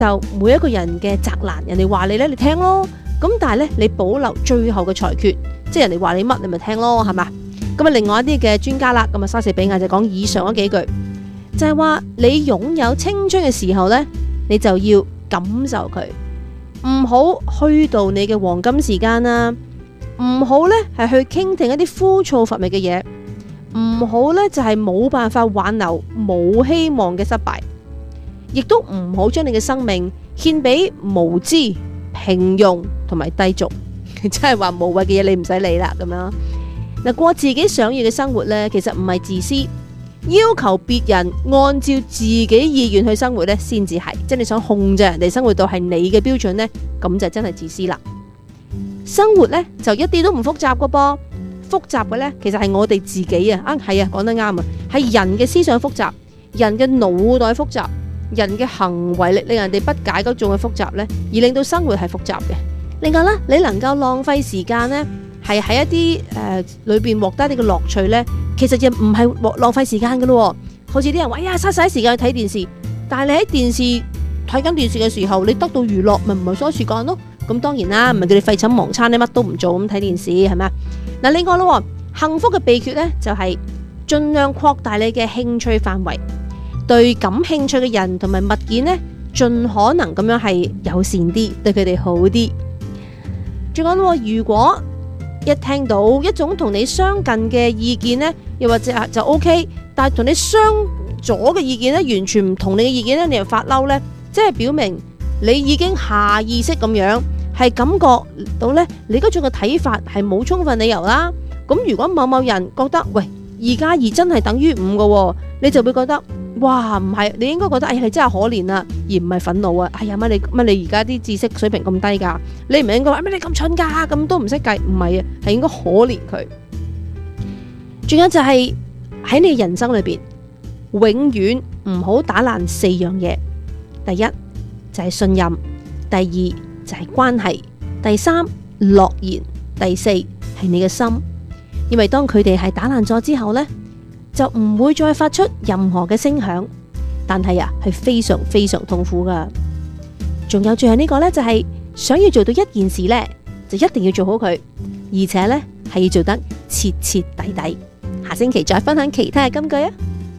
就每一個人嘅責難，人哋話你咧，你聽咯。咁但係咧，你保留最後嘅裁決，即係人哋話你乜，你咪聽咯，係嘛？咁啊，另外一啲嘅專家啦，咁啊，莎士比亞就講以上嗰幾句，就係話你擁有青春嘅時候咧，你就要感受佢，唔好虛度你嘅黃金時間啦，唔好咧係去傾聽一啲枯燥乏味嘅嘢，唔好咧就係冇辦法挽留冇希望嘅失敗，亦都唔好將你嘅生命獻俾無知、平庸同埋低俗，即係話無謂嘅嘢你唔使理啦咁樣。嗱，過自己想要嘅生活咧，其實唔係自私，要求別人按照自己意願去生活咧，先至係，即係你想控制人哋生活到係你嘅標準咧，咁就真係自私啦。生活咧就一啲都唔複雜噶噃，複雜嘅咧其實係我哋自己啊，係啊，講得啱啊，係人嘅思想複雜，人嘅腦袋複雜，人嘅行為力令人哋不解嗰種嘅複雜咧，而令到生活係複雜嘅。另外咧，你能夠浪費時間咧，係喺一啲裏邊獲得一啲嘅樂趣咧，其實就唔係浪費時間噶咯。好似啲人話，哎呀，嘥晒時間去睇電視，但係你喺電視睇緊電視嘅時候，你得到娛樂，咪唔係嘥時間咯。咁當然啦，唔係叫你廢寢忘餐，你乜都唔做咁睇電視係咪？嗱，另外咯，幸福嘅秘訣咧就係盡量擴大你嘅興趣範圍，對感興趣嘅人同埋物件咧，盡可能咁樣係友善啲，對佢哋好啲。仲講，如果一聽到一種同你相近嘅意見呢，又或者就 OK， 但係同你相左嘅意見呢，完全唔同你嘅意見呢，你又發嬲呢，即係表明你已經下意識咁樣係感覺到呢，你嗰種嘅睇法係冇充分理由啦。咁如果某某人覺得喂2+2真係等於5嘅，你就會覺得哇唔係，你應該覺得哎呀你真係可憐啊，而唔係憤怒啊。哎呀乜你而家啲知識水平咁低噶，你唔係應該話乜你咁蠢噶，咁都唔識計，唔係啊，係應該可憐佢。仲有就係喺你人生裏邊，永遠唔好打爛4樣嘢。第一就係信任，第二就係關係，第三諾言，第四係你嘅心。因為當佢哋係打爛咗之後呢，就唔會再發出任何嘅聲響，但係係非常非常痛苦噶。仲有最後呢個呢，就係想要做到一件事呢，就一定要做好佢，而且呢係要做得徹徹底底。下星期再分享其他嘅金句啊。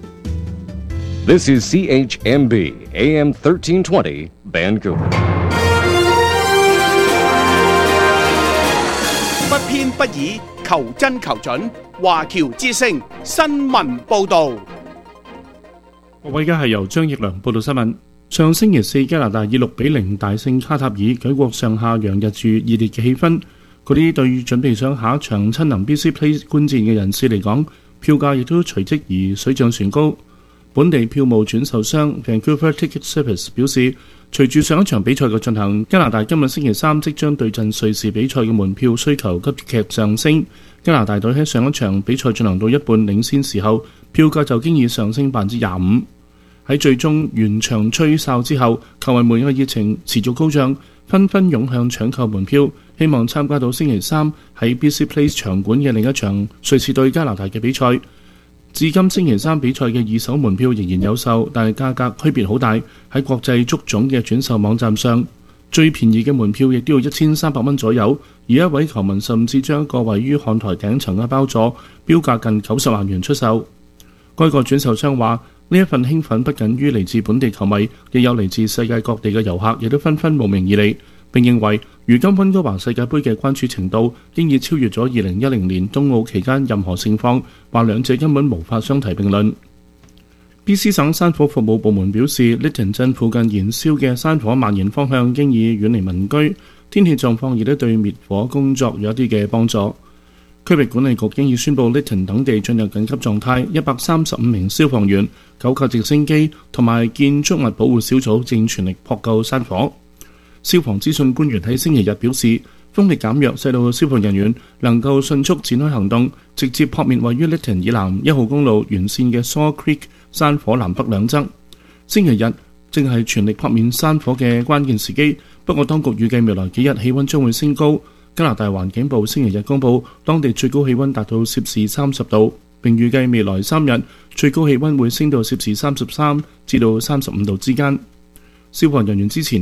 This is CHMB AM 1320 Vancouver。 不偏不倚，求真求準。華僑之聲新聞報導。 各位，而家係由張奕良報道新聞。上星期四，加拿大以6-0大勝卡塔爾，舉國上下洋溢住熱烈嘅氣氛。嗰啲對準備上下一場親臨 BC Place 觀戰嘅人士嚟講，票價亦都隨即而水漲船高。本地票務轉售商 Vancouver Ticket Service 表示，隨住上一場比賽嘅進行，加拿大今日星期三即將對陣瑞士比賽嘅門票需求急劇上升。加拿大隊喺上一場比賽進行到一半領先時候，票價就經已上升25%。喺最終完場吹哨之後，球迷們嘅熱情持續高漲，紛紛湧向搶購門票，希望參加到星期三喺 BC Place 場館嘅另一場瑞士對加拿大嘅比賽。至今星期三比賽嘅二手門票仍然有售，但係價格區別好大。喺國際足總嘅轉售網站上，最便宜嘅門票亦都要1300蚊左右，而一位球迷甚至將一個位於看台頂層嘅包座標價近90萬元出售。該個轉售商話，呢一份興奮不僅於嚟自本地球迷，亦有嚟自世界各地嘅遊客，亦都紛紛慕名而嚟。並認為，如今溫哥華世界盃嘅關注程度經已超越咗2010年東奧期間任何盛況，話兩者根本無法相提並論。BC 省山火服務部門表示，Lytton 鎮附近燃燒嘅山火蔓延方向經已遠離民居，天氣狀況亦都對滅火工作有一啲嘅幫助。區域管理局經已宣布 Lytton 等地進入緊急狀態，135名消防員、9架直升機同埋建築物保護小組正全力撲救山火。消防資訊官員喺星期日表示，風力減弱，使到消防人員能夠迅速展開行動，直接撲滅位於 Lytton 以南1號公路沿線嘅 Saw Creek 山火南北兩側。星期日正係全力撲滅山火嘅關鍵時機，不過當局預計未來幾日氣溫將會升高。加拿大環境部星期日公佈，當地最高氣溫達到攝氏30度，並預計未來3日最高氣溫會升到攝氏33至到35度之間。 消防人員之前